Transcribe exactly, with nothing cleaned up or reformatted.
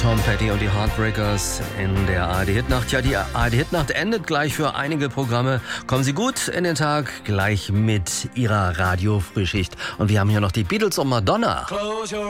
Tom Petty und die Heartbreakers in der A R D-Hitnacht. Ja, die A R D-Hitnacht endet gleich für einige Programme. Kommen Sie gut in den Tag, gleich mit Ihrer Radio-Frühschicht. Und wir haben hier noch die Beatles und Madonna.